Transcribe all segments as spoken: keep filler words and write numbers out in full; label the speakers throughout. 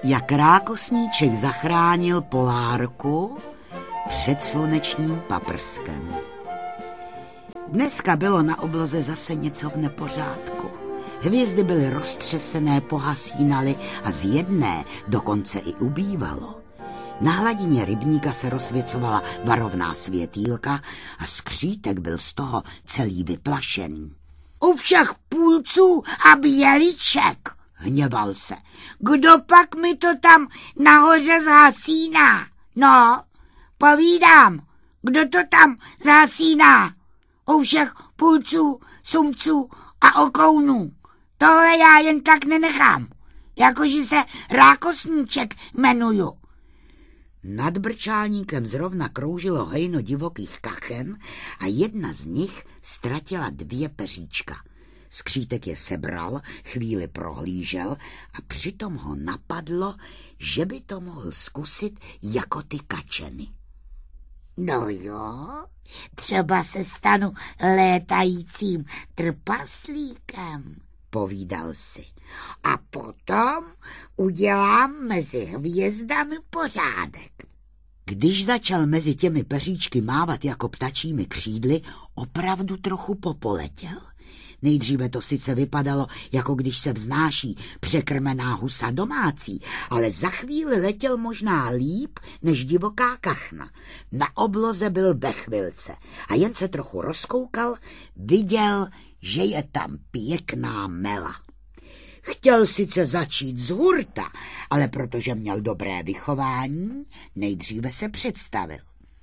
Speaker 1: jak rákosníček zachránil Polárku před slunečním paprskem. Dneska bylo na obloze zase něco v nepořádku. Hvězdy byly roztřesené, pohasínaly a z jedné dokonce i ubývalo. Na hladině rybníka se rozsvěcovala varovná světýlka a skřítek byl z toho celý vyplašený. U všech půlců a běliček, hněval se. Kdo pak mi to tam nahoře zhasíná? No, povídám, kdo to tam zhasíná? U všech půlců, sumců a okounů. Tohle já jen tak nenechám, jakože se rákosníček jmenuju. Nad brčálníkem zrovna kroužilo hejno divokých kachen a jedna z nich ztratila dvě peříčka. Skřítek je sebral, chvíli prohlížel a přitom ho napadlo, že by to mohl zkusit jako ty kačeny. No jo, třeba se stanu létajícím trpaslíkem, povídal si. A potom udělám mezi hvězdami pořádek. Když začal mezi těmi peříčky mávat jako ptačími křídly, opravdu trochu popoletěl. Nejdříve to sice vypadalo, jako když se vznáší překrmená husa domácí, ale za chvíli letěl možná líp než divoká kachna. Na obloze byl ve chvilce a jen se trochu rozkoukal, viděl, že je tam pěkná mela. Chtěl sice začít z hurta, ale protože měl dobré vychování, nejdříve se představil.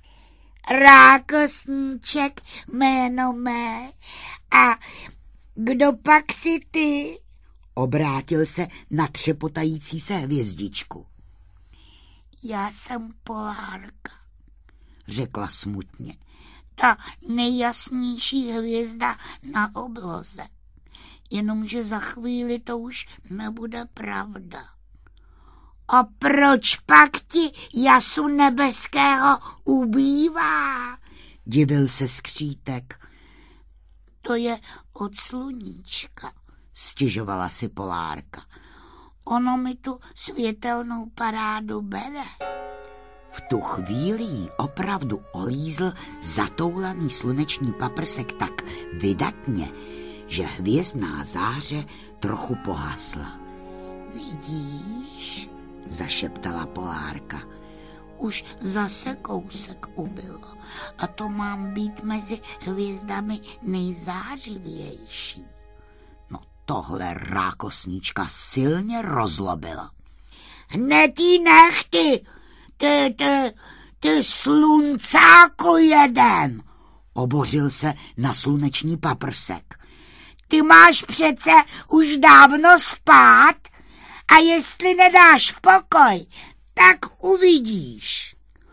Speaker 1: Rákosníček, jméno mé, a kdo pak si ty? Obrátil se na třepotající se hvězdičku. Já jsem Polárka, řekla smutně. Ta nejjasnější hvězda na obloze. Jenomže za chvíli to už nebude pravda. A proč pak ti jasu nebeského ubývá? Divil se skřítek. To je od sluníčka, stěžovala si Polárka. Ono mi tu světelnou parádu bere. V tu chvíli jí opravdu olízl zatoulaný sluneční paprsek tak vydatně, že hvězdná záře trochu pohasla. Vidíš, zašeptala Polárka, už zase kousek ubylo a to mám být mezi hvězdami nejzářivější. No tohle rákosníčka silně rozlobila. Hned jí nech ty, ty, ty, ty sluncáku jeden, obořil se na sluneční paprsek. Ty máš přece už dávno spát a jestli nedáš pokoj, tak uvidíš.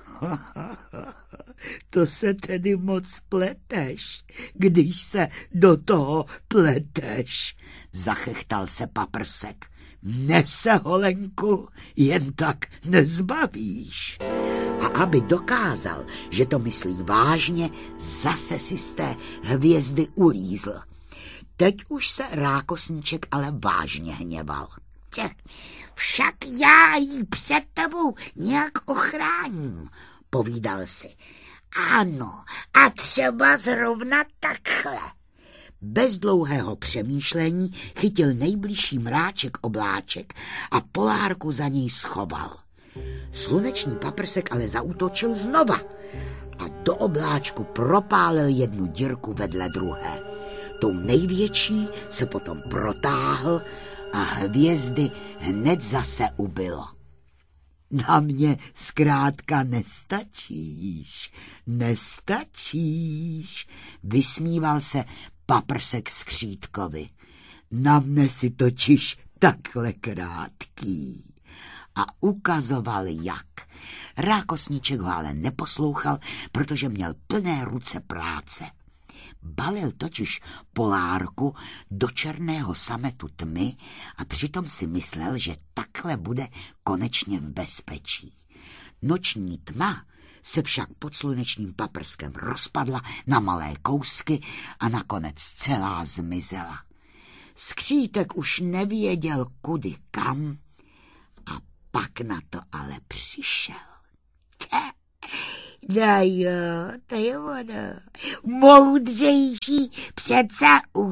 Speaker 1: To se tedy moc pleteš, když se do toho pleteš, zachechtal se paprsek. Mne se, holenku, jen tak nezbavíš. A aby dokázal, že to myslí vážně, zase si z té hvězdy ulízl. Teď už se rákosníček ale vážně hněval. Však já ji před tebou nějak ochráním, povídal si. Ano, a třeba zrovna takhle. Bez dlouhého přemýšlení chytil nejbližší mráček obláček a Polárku za něj schoval. Sluneční paprsek ale zaútočil znova a do obláčku propálil jednu dírku vedle druhé. Tou největší se potom protáhl a hvězdy hned zase ubylo. Na mě zkrátka nestačíš, nestačíš, vysmíval se paprsek skřítkovi. Na mne si totiž takhle krátký. A ukazoval jak. Rákosníček ho ale neposlouchal, protože měl plné ruce práce. Balil totiž Polárku do černého sametu tmy a přitom si myslel, že takhle bude konečně v bezpečí. Noční tma se však pod slunečním paprskem rozpadla na malé kousky a nakonec celá zmizela. Skřítek už nevěděl kudy kam a pak na to ale přišel. No jo, to je ono. Moudřejší přece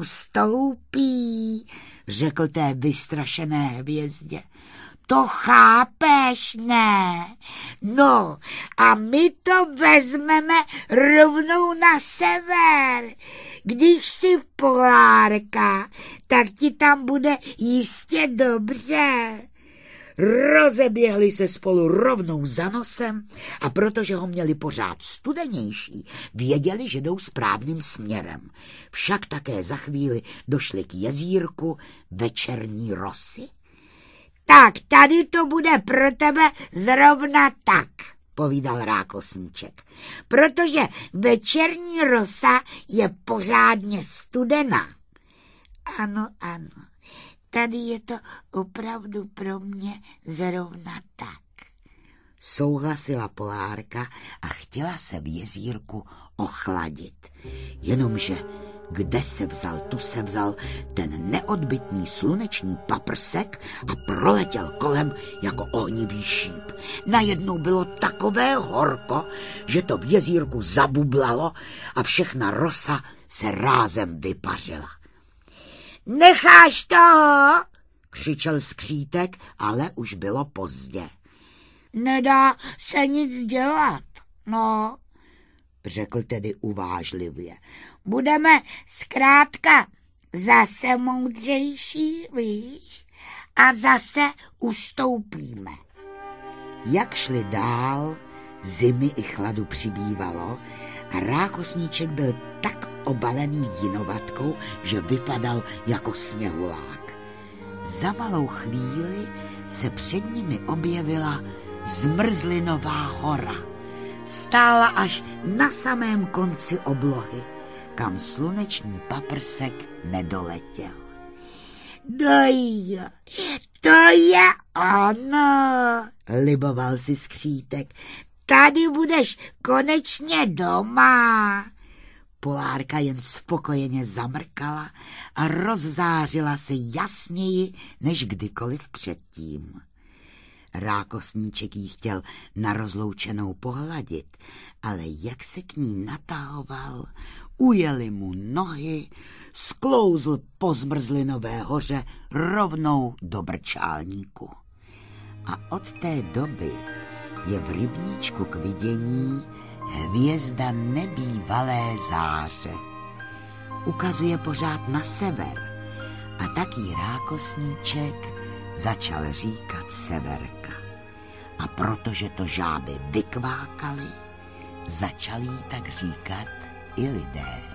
Speaker 1: ustoupí, řekl té vystrašené hvězdě. To chápeš, ne? No a my to vezmeme rovnou na sever. Když jsi polárka, tak ti tam bude jistě dobře. Rozeběhli se spolu rovnou za nosem a protože ho měli pořád studenější, věděli, že jdou správným směrem. Však také za chvíli došli k jezírku večerní rosy. Tak tady to bude pro tebe zrovna tak, povídal rákosníček, protože večerní rosa je pořádně studená. Ano, ano. Tady je to opravdu pro mě zrovna tak. Souhlasila polárka a chtěla se v jezírku ochladit. Jenomže kde se vzal, tu se vzal ten neodbytný sluneční paprsek a proletěl kolem jako ohnivý šíp. Najednou bylo takové horko, že to v jezírku zabublalo a všechna rosa se rázem vypařila. Necháš toho, křičel skřítek, ale už bylo pozdě. Nedá se nic dělat, no, řekl tedy uvážlivě. Budeme zkrátka zase moudřejší, víš, a zase ustoupíme. Jak šli dál, zimy i chladu přibývalo a rákosníček byl tak obalený jinovatkou, že vypadal jako sněhulák. Za malou chvíli se před nimi objevila Zmrzlinová hora. Stála až na samém konci oblohy, kam sluneční paprsek nedoletěl. Doj, to je ono, liboval si skřítek. Tady budeš konečně doma. Polárka jen spokojeně zamrkala a rozzářila se jasněji než kdykoliv předtím. Rákosníček jí chtěl na rozloučenou pohladit, ale jak se k ní natahoval, ujeli mu nohy, sklouzl po Zmrzlinové hoře rovnou do brčálníku. A od té doby je v rybníčku k vidění hvězda nebývalé záře. Ukazuje pořád na sever a tak jí rákosníček začal říkat Severka. A protože to žáby vykvákaly, začali jí tak říkat i lidé.